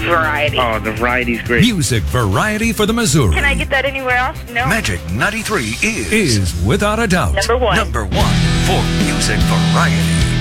variety. Oh, the variety's great. Music variety for the Missouri Can I get that anywhere else? No. Magic 93 is, without a doubt, Number one. number one for music variety.